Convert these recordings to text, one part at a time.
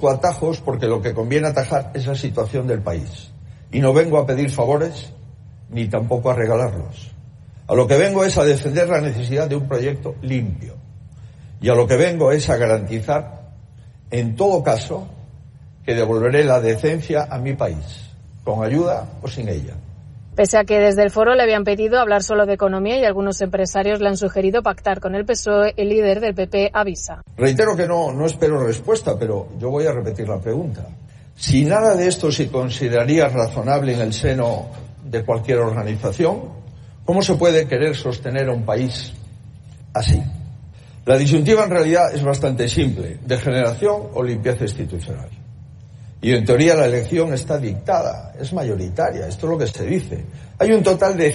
Atajos porque lo que conviene atajar es la situación del país. Y no vengo a pedir favores ni tampoco a regalarlos. A lo que vengo es a defender la necesidad de un proyecto limpio. Y a lo que vengo es a garantizar, en todo caso, que devolveré la decencia a mi país, con ayuda o sin ella. Pese a que desde el foro le habían pedido hablar solo de economía y algunos empresarios le han sugerido pactar con el PSOE, el líder del PP avisa. Reitero que no espero respuesta, pero yo voy a repetir la pregunta. Si nada de esto se consideraría razonable en el seno de cualquier organización, ¿cómo se puede querer sostener a un país así? La disyuntiva en realidad es bastante simple: degeneración o limpieza institucional. Y en teoría la elección está dictada, es mayoritaria, esto es lo que se dice. Hay un total de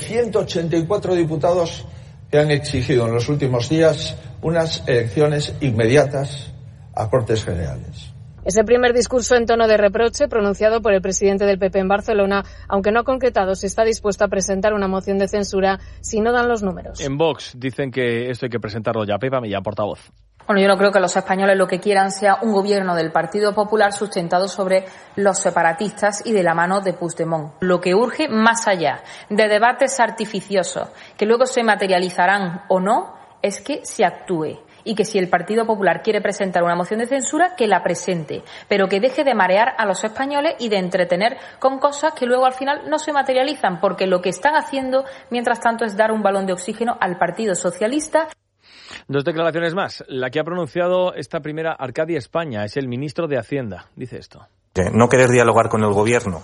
184 diputados que han exigido en los últimos días unas elecciones inmediatas a Cortes Generales. Es el primer discurso en tono de reproche pronunciado por el presidente del PP en Barcelona, aunque no ha concretado si está dispuesto a presentar una moción de censura si no dan los números. En Vox dicen que esto hay que presentarlo ya. Pepa Millán, portavoz. Bueno, yo no creo que los españoles lo que quieran sea un gobierno del Partido Popular sustentado sobre los separatistas y de la mano de Puigdemont. Lo que urge, más allá de debates artificiosos que luego se materializarán o no, es que se actúe. Y que si el Partido Popular quiere presentar una moción de censura, que la presente, pero que deje de marear a los españoles y de entretener con cosas que luego al final no se materializan, porque lo que están haciendo, mientras tanto, es dar un balón de oxígeno al Partido Socialista. Dos declaraciones más. La que ha pronunciado esta primera Arcadi España es el ministro de Hacienda. Dice esto. No querer dialogar con el gobierno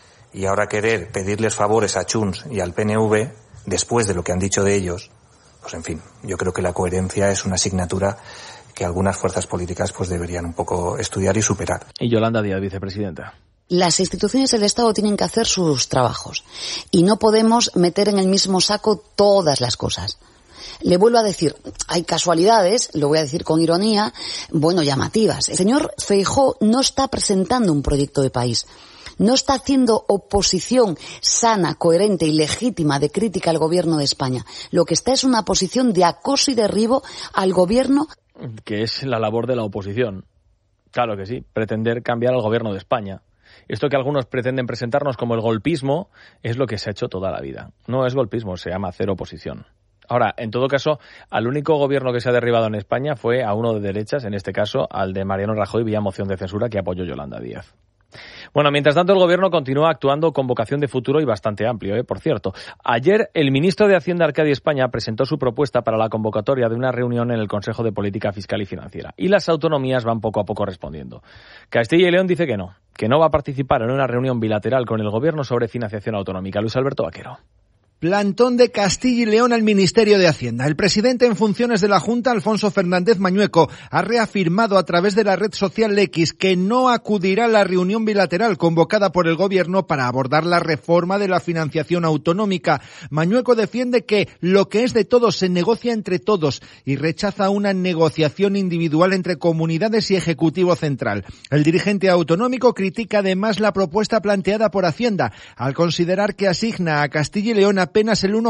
y ahora querer pedirles favores a Junts y al PNV después de lo que han dicho de ellos, pues en fin, yo creo que la coherencia es una asignatura que algunas fuerzas políticas pues deberían un poco estudiar y superar. Y Yolanda Díaz, vicepresidenta. Las instituciones del Estado tienen que hacer sus trabajos y no podemos meter en el mismo saco todas las cosas. Le vuelvo a decir, hay casualidades, lo voy a decir con ironía, bueno, llamativas. El señor Feijóo no está presentando un proyecto de país. No está haciendo oposición sana, coherente y legítima de crítica al gobierno de España. Lo que está es una posición de acoso y derribo al gobierno. Que es la labor de la oposición. Claro que sí, pretender cambiar al gobierno de España. Esto que algunos pretenden presentarnos como el golpismo es lo que se ha hecho toda la vida. No es golpismo, se llama hacer oposición. Ahora, en todo caso, al único gobierno que se ha derribado en España fue a uno de derechas, en este caso al de Mariano Rajoy vía moción de censura que apoyó Yolanda Díaz. Bueno, mientras tanto el gobierno continúa actuando con vocación de futuro y bastante amplio, por cierto. Ayer el ministro de Hacienda Arcadi España presentó su propuesta para la convocatoria de una reunión en el Consejo de Política Fiscal y Financiera. Y las autonomías van poco a poco respondiendo. Castilla y León dice que no va a participar en una reunión bilateral con el gobierno sobre financiación autonómica. Luis Alberto Vaquero. Plantón de Castilla y León al Ministerio de Hacienda. El presidente en funciones de la Junta, Alfonso Fernández Mañueco, ha reafirmado a través de la red social X que no acudirá a la reunión bilateral convocada por el Gobierno para abordar la reforma de la financiación autonómica. Mañueco defiende que lo que es de todos se negocia entre todos y rechaza una negociación individual entre comunidades y Ejecutivo Central. El dirigente autonómico critica además la propuesta planteada por Hacienda, al considerar que asigna a Castilla y León apenas el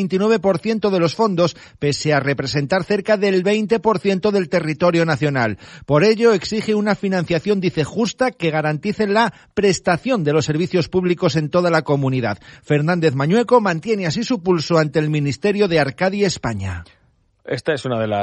1,29% de los fondos, pese a representar cerca del 20% del territorio nacional. Por ello, exige una financiación, dice, justa, que garantice la prestación de los servicios públicos en toda la comunidad. Fernández Mañueco mantiene así su pulso ante el Ministerio de Arcadi España. Esta es una de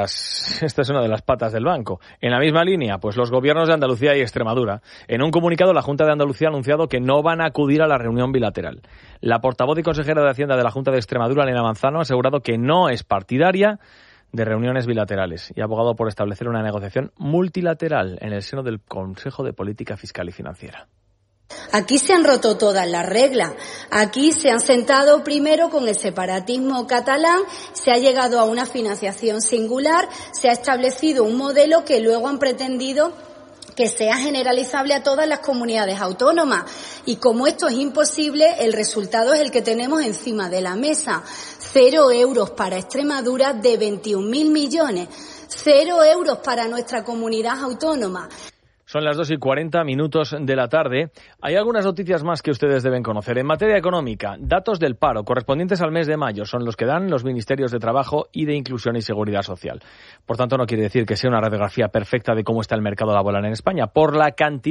las patas del banco. En la misma línea, pues los gobiernos de Andalucía y Extremadura. En un comunicado, la Junta de Andalucía ha anunciado que no van a acudir a la reunión bilateral. La portavoz y consejera de Hacienda de la Junta de Extremadura, Elena Manzano, ha asegurado que no es partidaria de reuniones bilaterales y ha abogado por establecer una negociación multilateral en el seno del Consejo de Política Fiscal y Financiera. Aquí se han roto todas las reglas. Aquí se han sentado primero con el separatismo catalán, se ha llegado a una financiación singular, se ha establecido un modelo que luego han pretendido que sea generalizable a todas las comunidades autónomas. Y como esto es imposible, el resultado es el que tenemos encima de la mesa. 0 euros para Extremadura de 21.000 millones. 0 euros para nuestra comunidad autónoma. Son las 2:40 de la tarde. Hay algunas noticias más que ustedes deben conocer. En materia económica, datos del paro correspondientes al mes de mayo son los que dan los Ministerios de Trabajo y de Inclusión y Seguridad Social. Por tanto, no quiere decir que sea una radiografía perfecta de cómo está el mercado laboral en España. Por la cantidad